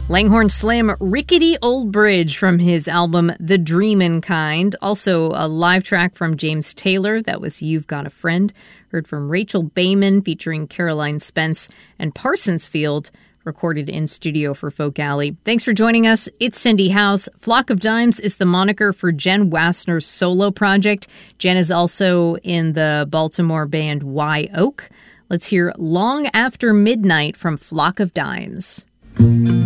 Langhorne Slim, Rickety Old Bridge from his album The Dreamin' Kind. Also a live track from James Taylor. That was You've Got a Friend. Heard from Rachel Bayman featuring Caroline Spence and Parsons Field, recorded in studio for Folk Alley. Thanks for joining us. It's Cindy House. Flock of Dimes is the moniker for Jen Wassner's solo project. Jen is also in the Baltimore band Wye Oak. Let's hear Long After Midnight from Flock of Dimes.